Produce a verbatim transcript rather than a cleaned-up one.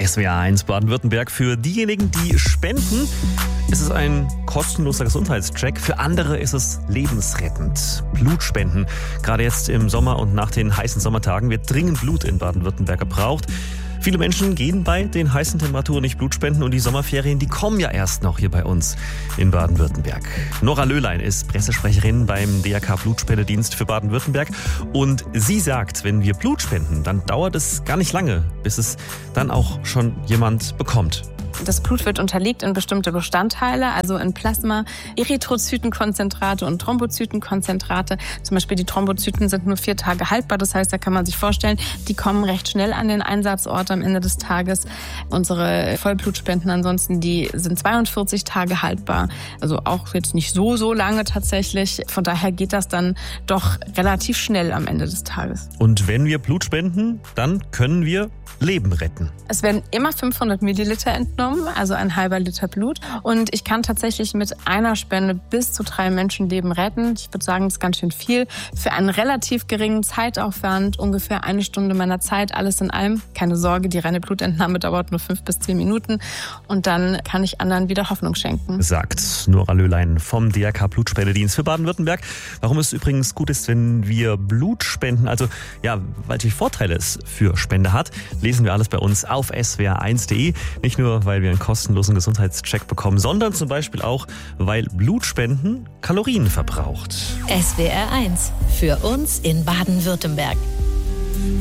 S W R eins Baden-Württemberg. Für diejenigen, die spenden, ist es ein kostenloser Gesundheitscheck. Für andere ist es lebensrettend. Blutspenden. Gerade jetzt im Sommer und nach den heißen Sommertagen wird dringend Blut in Baden-Württemberg gebraucht. Viele Menschen gehen bei den heißen Temperaturen nicht Blut spenden und die Sommerferien, die kommen ja erst noch hier bei uns in Baden-Württemberg. Nora Löhlein ist Pressesprecherin beim D R K Blutspendedienst für Baden-Württemberg und sie sagt, wenn wir Blut spenden, dann dauert es gar nicht lange, bis es dann auch schon jemand bekommt. Das Blut wird unterlegt in bestimmte Bestandteile, also in Plasma, Erythrozytenkonzentrate und Thrombozytenkonzentrate. Zum Beispiel die Thrombozyten sind nur vier Tage haltbar. Das heißt, da kann man sich vorstellen, die kommen recht schnell an den Einsatzort am Ende des Tages. Unsere Vollblutspenden ansonsten, die sind zweiundvierzig Tage haltbar. Also auch jetzt nicht so, so lange tatsächlich. Von daher geht das dann doch relativ schnell am Ende des Tages. Und wenn wir Blut spenden, dann können wir Leben retten. Es werden immer fünfhundert Milliliter entnommen, also ein halber Liter Blut. Und ich kann tatsächlich mit einer Spende bis zu drei Menschenleben retten. Ich würde sagen, das ist ganz schön viel. Für einen relativ geringen Zeitaufwand, ungefähr eine Stunde meiner Zeit, alles in allem. Keine Sorge, die reine Blutentnahme dauert nur fünf bis zehn Minuten. Und dann kann ich anderen wieder Hoffnung schenken. Sagt Nora Löhlein vom D R K Blutspendedienst für Baden-Württemberg. Warum es übrigens gut ist, wenn wir Blut spenden, also ja, welche Vorteile es für Spende hat, lesen wir alles bei uns auf S W R eins punkt de. Nicht nur, weil wir einen kostenlosen Gesundheitscheck bekommen, sondern zum Beispiel auch, weil Blutspenden Kalorien verbraucht. S W R eins. Für uns in Baden-Württemberg.